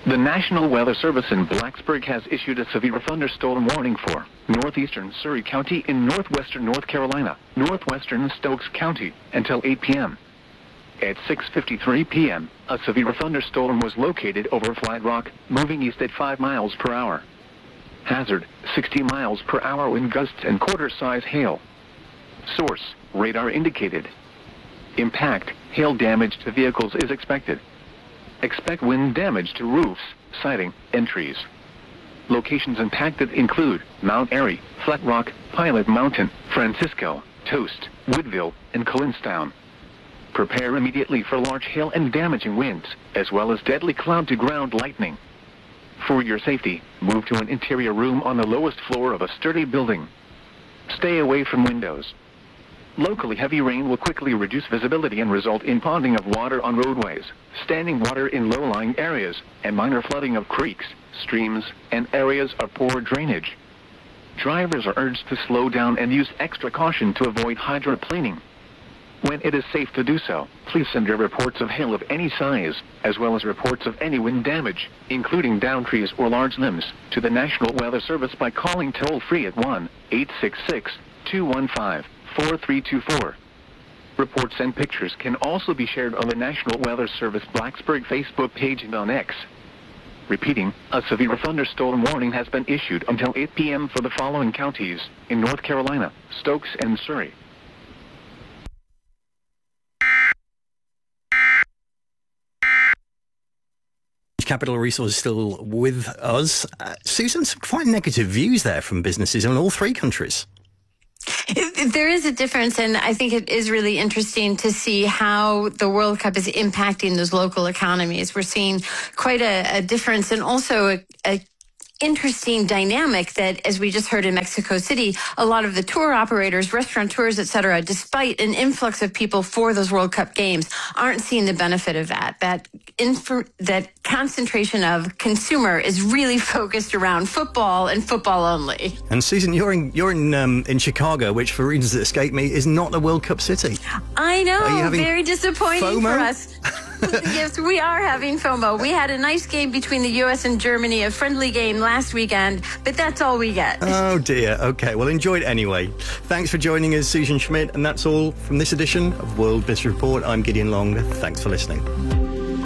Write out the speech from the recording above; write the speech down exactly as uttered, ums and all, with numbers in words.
The National Weather Service in Blacksburg has issued a severe thunderstorm warning for northeastern Surry County in northwestern North Carolina, northwestern Stokes County until eight p m At six fifty-three p m, a severe thunderstorm was located over Flat Rock, moving east at five miles per hour. Hazard, sixty miles per hour wind gusts and quarter-size hail. Source, radar indicated. Impact, hail damage to vehicles is expected. Expect wind damage to roofs, siding, and trees. Locations impacted include Mount Airy, Flat Rock, Pilot Mountain, Francisco, Toast, Woodville, and Collinstown. Prepare immediately for large hail and damaging winds, as well as deadly cloud-to-ground lightning. For your safety, move to an interior room on the lowest floor of a sturdy building. Stay away from windows. Locally, heavy rain will quickly reduce visibility and result in ponding of water on roadways, standing water in low-lying areas, and minor flooding of creeks, streams, and areas of poor drainage. Drivers are urged to slow down and use extra caution to avoid hydroplaning. When it is safe to do so, please send your reports of hail of any size, as well as reports of any wind damage, including downed trees or large limbs, to the National Weather Service by calling toll-free at one eight six six, two one five, four three two four. Reports and pictures can also be shared on the National Weather Service Blacksburg Facebook page and on X. Repeating, a severe thunderstorm warning has been issued until eight p m for the following counties in North Carolina, Stokes and Surry. Capital Resources still with us. Uh, Susan, some quite negative views there from businesses in all three countries. There is a difference, and I think it is really interesting to see how the World Cup is impacting those local economies. We're seeing quite a, a difference, and also a, a interesting dynamic that, as we just heard in Mexico City, a lot of the tour operators, restaurateurs, et cetera, despite an influx of people for those World Cup games, aren't seeing the benefit of that. That infor- that concentration of consumer is really focused around football and football only. And Susan, you're in you're in um, in Chicago, which for reasons that escape me is not a World Cup city. I know, very disappointing FOMO? for us. Yes, we are having FOMO. We had a nice game between the U S and Germany, a friendly game last weekend, but that's all we get. Oh dear. Okay, well, enjoy it anyway. Thanks for joining us, Susan Schmidt, and that's all from this edition of World Business Report. I'm Gideon Long. Thanks for listening.